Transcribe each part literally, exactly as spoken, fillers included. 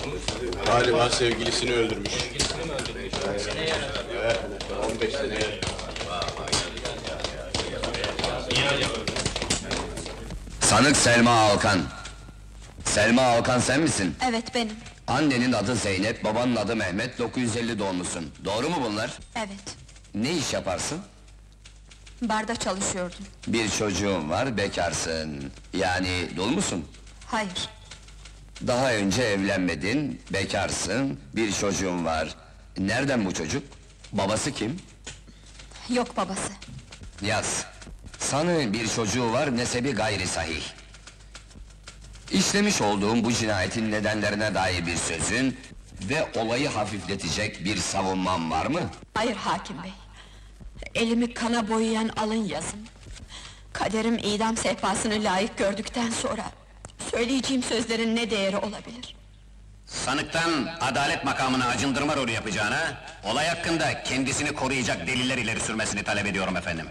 Galiba sevgilisini öldürmüş. Evet, on beş sene. Sanık Selma Alkan. Selma Alkan sen misin? Evet benim. Annenin adı Zeynep, babanın adı Mehmet, dokuz yüz elli doğumlusun. Doğru mu bunlar? Evet. Ne iş yaparsın? Barda çalışıyordum. Bir çocuğun var, bekarsın. Yani dul musun? Hayır. Daha önce evlenmedin, bekarsın, bir çocuğun var. Nereden bu çocuk? Babası kim? Yok babası. Yaz. Sanığın bir çocuğu var, nesebi gayri sahih. İşlemiş olduğum bu cinayetin nedenlerine dair bir sözün ve olayı hafifletecek bir savunman var mı? Hayır hakim bey. Elimi kana boyayan alın yazım. Kaderim idam sehpasını layık gördükten sonra söyleyeceğim sözlerin ne değeri olabilir? Sanıktan adalet makamına acındırma rolü yapacağına, olay hakkında kendisini koruyacak deliller ileri sürmesini talep ediyorum efendim.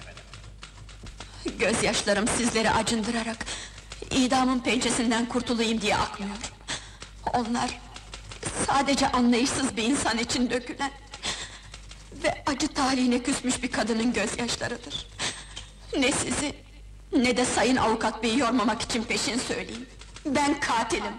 Gözyaşlarım sizleri acındırarak idamın pençesinden kurtulayım diye akmıyor. Onlar sadece anlayışsız bir insan için dökülen ve acı talihine küsmüş bir kadının gözyaşlarıdır. Ne sizi ne de sayın avukat beyi yormamak için peşin söyleyeyim. Ben katilim.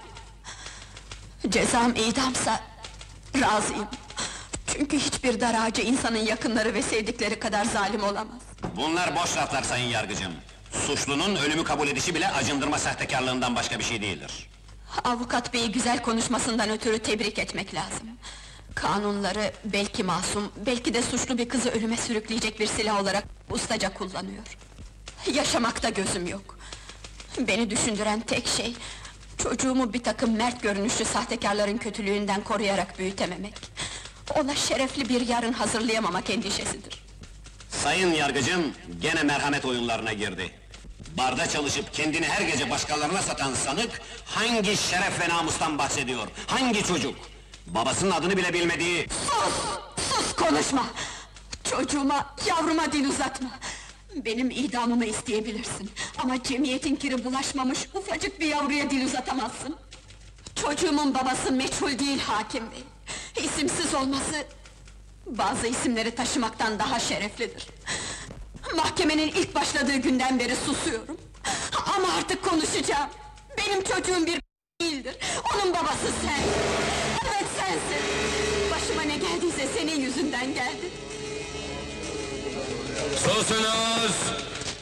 Cezam idamsa razıyım. Çünkü hiçbir dar ağacı insanın yakınları ve sevdikleri kadar zalim olamaz. Bunlar boş laflar sayın yargıcım. Suçlunun ölümü kabul edişi bile acındırma sahtekarlığından başka bir şey değildir. Avukat beyi güzel konuşmasından ötürü tebrik etmek lazım. Kanunları belki masum, belki de suçlu bir kızı ölüme sürükleyecek bir silah olarak ustaca kullanıyor. Yaşamakta gözüm yok. Beni düşündüren tek şey, çocuğumu bir takım mert görünüşlü sahtekarların kötülüğünden koruyarak büyütememek. Ona şerefli bir yarın hazırlayamamak endişesidir. Sayın yargıcım, gene merhamet oyunlarına girdi. Barda çalışıp kendini her gece başkalarına satan sanık, hangi şeref ve namustan bahsediyor? Hangi çocuk? Babasının adını bile bilmediği... Sus! Sus konuşma! Çocuğuma, yavruma dil uzatma! Benim idamımı isteyebilirsin, ama cemiyetin kiri bulaşmamış ufacık bir yavruya dil uzatamazsın! Çocuğumun babası meçhul değil hakim bey! İsimsiz olması, bazı isimleri taşımaktan daha şereflidir! Mahkemenin ilk başladığı günden beri susuyorum! Ama artık konuşacağım! Benim çocuğum bir değildir, onun babası sen! Evet sensin! Başıma ne geldiyse senin yüzünden geldi! Susunuz!